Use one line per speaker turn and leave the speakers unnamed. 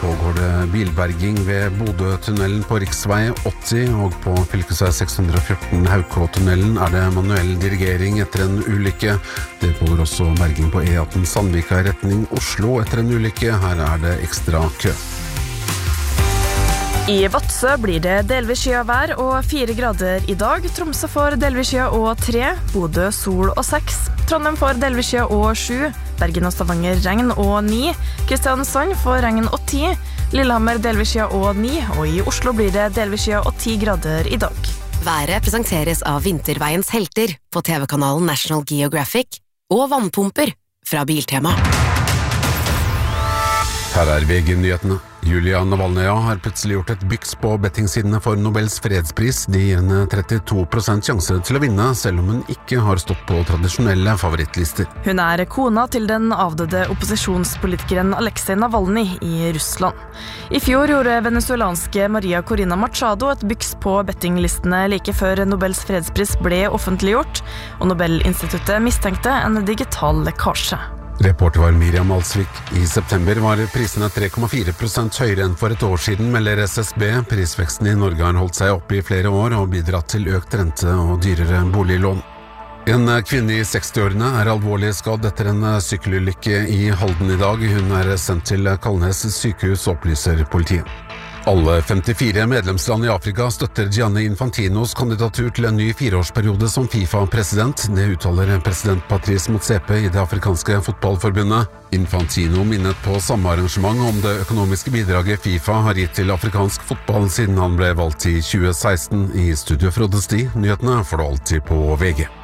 pågår det bilberging ved Bodø-tunnelen på riksvei 80, og på fylkesvei 614 Haukåtunnelen er det manuell dirigering etter en ulykke. Det pågår også berging på E18 Sandvika i retning Oslo etter en ulykke. Her er det ekstra kø.
I Vadsø blir det delvis skyet vær og 4 grader i dag. Tromsø får delvis skyet og 3, Bodø sol og 6, Trondheim får delvis skyet og 7, Bergen og Stavanger regn og 9, Kristiansand får regn og 10, Lillehammer delvis skyet og 9, og i Oslo blir det delvis skyet og 10 grader i dag.
Været presenteres av Vinterveiens helter på TV-kanalen National Geographic og vannpumper fra Biltema.
Her er VG-nyhetene. Julia Navalnaya har plutselig gjort et byks på bettingsidene for Nobels fredspris. De gir henne 32% sjanser til å vinne, selv om hun ikke har stått på tradisjonelle favorittlister.
Hun er kona til den avdøde opposisjonspolitikeren Alexei Navalny i Russland. I fjor gjorde venezuelanske Maria Corina Machado et byks på bettinglistene like før Nobels fredspris ble offentliggjort, og Nobelinstituttet mistenkte en digital lekkasje.
Reporter var Miriam Alsvik. I september var prisene 3,4% høyere enn for et år siden, melder SSB. Prisveksten i Norge har holdt seg oppe i flere år og bidratt til økt rente og dyrere boliglån. En kvinne i 60-årene er alvorlig skadd etter en sykkelulykke i Halden i dag. Hun er sendt til Kalnes sykehus, opplyser politiet. Alle 54 medlemsland i Afrika støtter Gianni Infantinos kandidatur til en ny 4-årsperiode som FIFA-president. Det uttaler president Patrice Motsepe i det afrikanske fotballforbundet. Infantino minnet på samme arrangement om det økonomiske bidraget FIFA har gitt til afrikansk fotball siden han ble valgt i 2016. I studio Frode Sti, nyhetene får du alltid på VG.